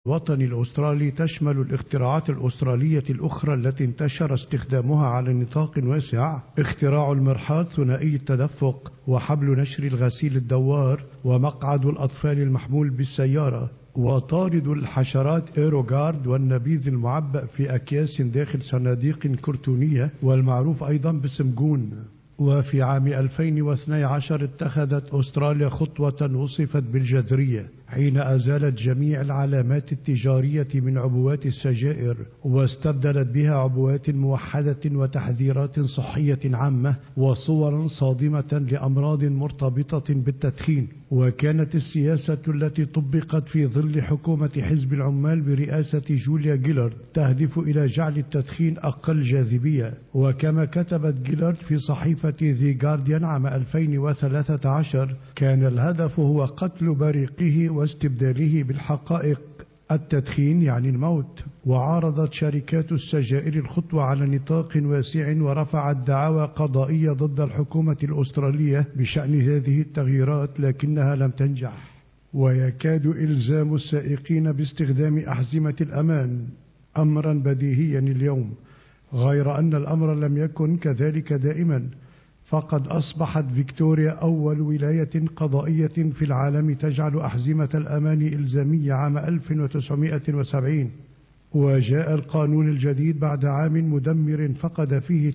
الوطني الأسترالي تشمل الاختراعات الأسترالية الأخرى التي انتشر استخدامها على نطاق واسع: اختراع المرحاض ثنائي التدفق، وحبل نشر الغسيل الدوار، ومقعد الأطفال المحمول بالسيارة، وطارد الحشرات إيروغارد، والنبيذ المعبأ في أكياس داخل صناديق كرتونية والمعروف أيضا باسم جون. وفي عام 2012 اتخذت أستراليا خطوة وصفت بالجذرية حين أزالت جميع العلامات التجارية من عبوات السجائر، واستبدلت بها عبوات موحدة وتحذيرات صحية عامة وصورا صادمة لأمراض مرتبطة بالتدخين. وكانت السياسة التي طبقت في ظل حكومة حزب العمال برئاسة جوليا جيلارد تهدف إلى جعل التدخين أقل جاذبية. وكما كتبت جيلارد في صحيفة ذي جارديان عام 2013، كان الهدف هو قتل بريقه واستبداله بالحقائق: التدخين يعني الموت. وعارضت شركات السجائر الخطوة على نطاق واسع، ورفعت دعاوى قضائية ضد الحكومة الأسترالية بشأن هذه التغييرات، لكنها لم تنجح. ويكاد إلزام السائقين باستخدام أحزمة الأمان أمرا بديهيا اليوم، غير أن الأمر لم يكن كذلك دائما، فقد أصبحت فيكتوريا أول ولاية قضائية في العالم تجعل أحزمة الأمان إلزامية عام 1970. وجاء القانون الجديد بعد عام مدمر فقد فيه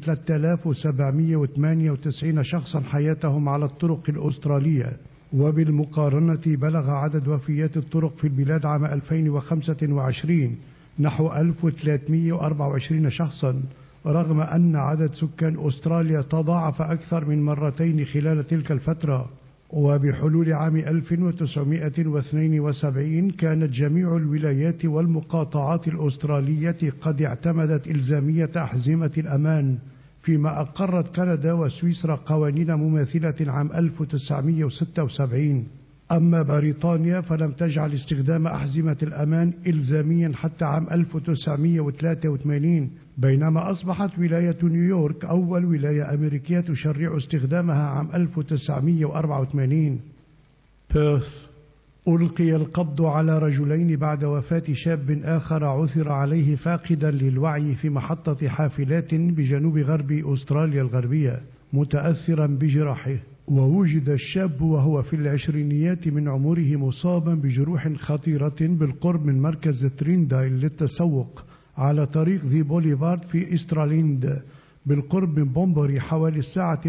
3798 شخصا حياتهم على الطرق الأسترالية، وبالمقارنة بلغ عدد وفيات الطرق في البلاد عام 2025 نحو 1324 شخصا، رغم أن عدد سكان أستراليا تضاعف أكثر من مرتين خلال تلك الفترة. وبحلول عام 1972 كانت جميع الولايات والمقاطعات الأسترالية قد اعتمدت إلزامية أحزمة الأمان، فيما أقرت كندا وسويسرا قوانين مماثلة عام 1976. أما بريطانيا فلم تجعل استخدام أحزمة الأمان إلزاميا حتى عام 1983، بينما أصبحت ولاية نيويورك أول ولاية أمريكية تشرع استخدامها عام 1984. بيرث: ألقي القبض على رجلين بعد وفاة شاب آخر عثر عليه فاقدا للوعي في محطة حافلات بجنوب غرب أستراليا الغربية متأثرا بجراحه. ووجد الشاب وهو في العشرينيات من عمره مصابا بجروح خطيرة بالقرب من مركز تريندايل للتسوق على طريق ذي بوليفارد في إستراليند بالقرب من بومبوري حوالي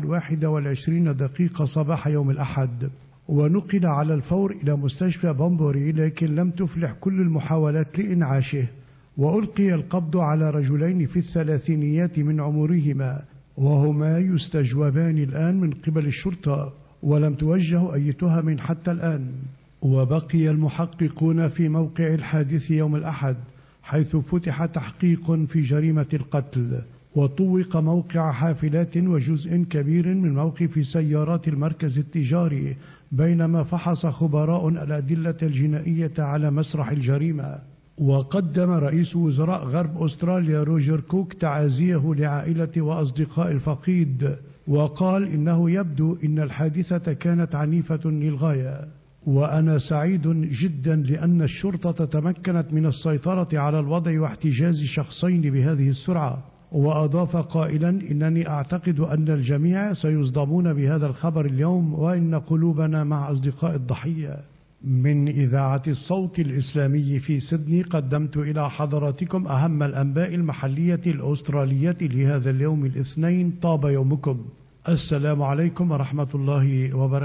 1:21 صباح يوم الأحد، ونقل على الفور إلى مستشفى بومبوري، لكن لم تفلح كل المحاولات لإنعاشه. وألقي القبض على رجلين في الثلاثينيات من عمرهما، وهما يستجوبان الآن من قبل الشرطة، ولم توجه أي تهم حتى الآن. وبقي المحققون في موقع الحادث يوم الأحد، حيث فتح تحقيق في جريمة القتل، وطوق موقع حافلات وجزء كبير من موقف سيارات المركز التجاري، بينما فحص خبراء الأدلة الجنائية على مسرح الجريمة. وقدم رئيس وزراء غرب أستراليا روجر كوك تعازيه لعائلة وأصدقاء الفقيد، وقال إنه يبدو أن الحادثة كانت عنيفة للغاية، وأنا سعيد جدا لأن الشرطة تمكنت من السيطرة على الوضع واحتجاز شخصين بهذه السرعة. وأضاف قائلا: إنني أعتقد أن الجميع سيصدمون بهذا الخبر اليوم، وإن قلوبنا مع أصدقاء الضحية. من إذاعة الصوت الإسلامي في سيدني قدمت إلى حضراتكم أهم الأنباء المحلية الأسترالية لهذا اليوم الاثنين. طاب يومكم. السلام عليكم ورحمة الله وبركاته.